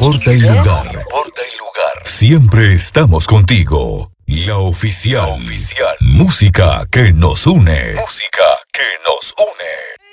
importa el lugar. No importa el lugar. Siempre estamos contigo. La oficial. Música que nos une. Música que nos une.